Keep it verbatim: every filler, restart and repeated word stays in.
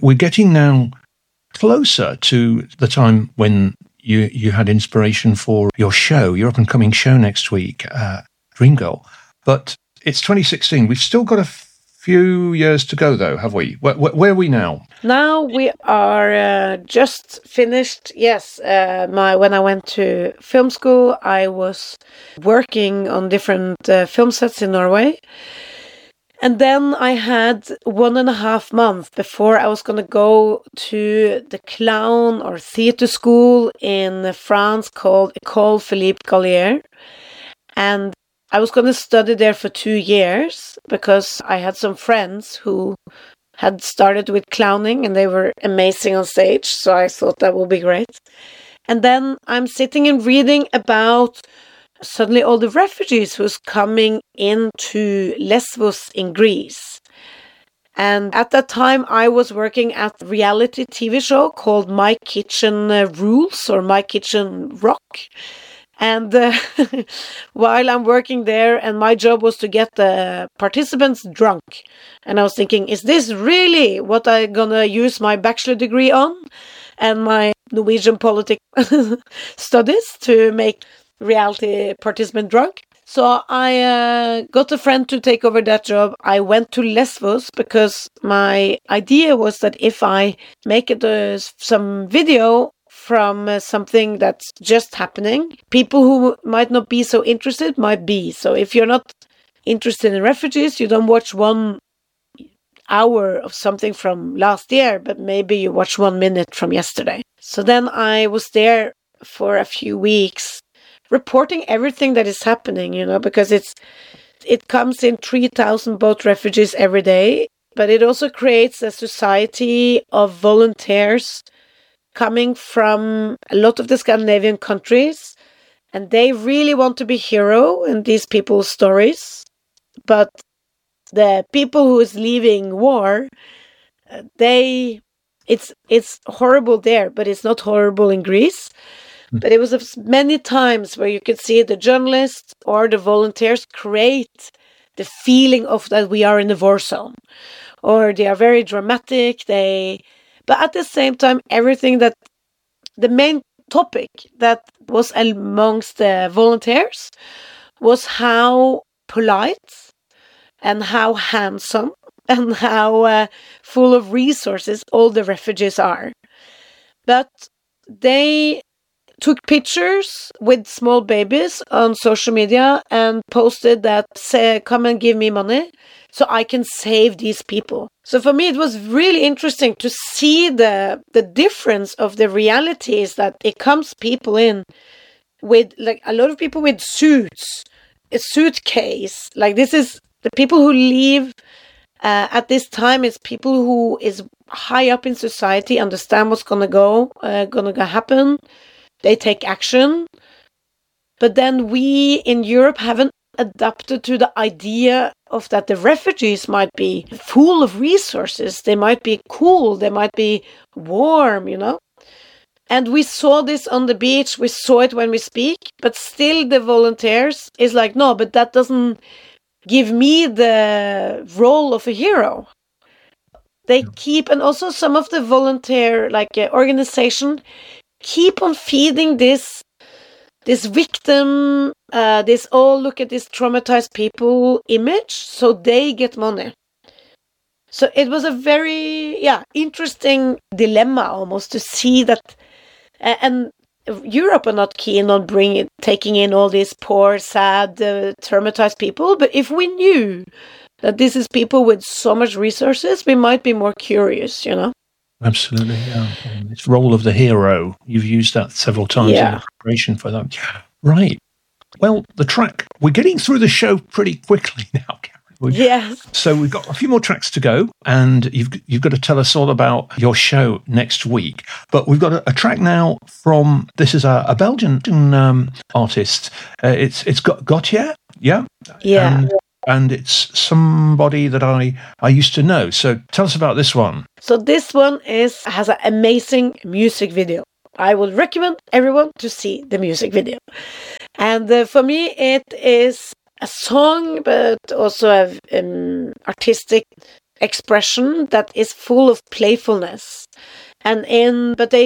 we're getting now closer to the time when you, you had inspiration for your show, your up-and-coming show next week, uh, Dream Girl. But it's twenty sixteen. We've still got a few years to go, though, have we? Where, where, where are we now? Now we are uh, just finished. Yes, uh, my when I went to film school, I was working on different uh, film sets in Norway. And then I had one and a half months before I was going to go to the clown or theater school in France called École Philippe Gallier. And I was going to study there for two years because I had some friends who had started with clowning and they were amazing on stage. So I thought that would be great. And then I'm sitting and reading about suddenly all the refugees who's coming into Lesbos in Greece. And at that time, I was working at a reality T V show called My Kitchen Rules or My Kitchen Rock. And uh, while I'm working there, and my job was to get the participants drunk. And I was thinking, is this really what I'm gonna use my bachelor degree on? And my Norwegian politics studies to make reality participant drunk. So I uh, got a friend to take over that job. I went to Lesbos because my idea was that if I make it uh, some video from uh, something that's just happening, people who might not be so interested might be. So if you're not interested in refugees, you don't watch one hour of something from last year, but maybe you watch one minute from yesterday. So then I was there for a few weeks reporting everything that is happening, you know, because it's it comes in three thousand boat refugees every day, but it also creates a society of volunteers coming from a lot of the Scandinavian countries, and they really want to be hero in these people's stories. But the people who is leaving war, they it's it's horrible there, but it's not horrible in Greece. But it was many times where you could see the journalists or the volunteers create the feeling of that we are in the war zone, or they are very dramatic. They, but at the same time, everything that the main topic that was amongst the volunteers was how polite and how handsome and how uh, full of resources all the refugees are. But they took pictures with small babies on social media and posted that, say, come and give me money so I can save these people. So for me, it was really interesting to see the the difference of the realities that it comes people in with, like, a lot of people with suits, a suitcase. Like, this is the people who leave uh, at this time is people who is high up in society, understand what's gonna go, uh, gonna go happen. They take action. But then we in Europe haven't adapted to the idea of that the refugees might be full of resources. They might be cool. They might be warm, you know. And we saw this on the beach. We saw it when we speak. But still the volunteers is like, no, but that doesn't give me the role of a hero. They keep, and also some of the volunteer like uh, organization keep on feeding this this victim, uh, this, oh, look at this traumatized people image, so they get money. So it was a very, yeah, interesting dilemma almost to see that, uh, and Europe are not keen on bringing, taking in all these poor, sad, uh, traumatized people. But if we knew that this is people with so much resources, we might be more curious, you know? Absolutely, yeah. Um, it's role of the hero. You've used that several times Yeah. in preparation for that. Right. Well, the track, we're getting through the show pretty quickly now, Karen. We- Yes. So we've got a few more tracks to go, and you've you've got to tell us all about your show next week. But we've got a, a track now from, this is a, a Belgian um, artist. Uh, it's it's got Gautier, yeah? Yeah. And, and it's somebody that I, I used to know. So tell us about this one. So this one is has an amazing music video. I would recommend everyone to see the music video. And uh, for me, it is a song, but also an um, artistic expression that is full of playfulness. And in, but they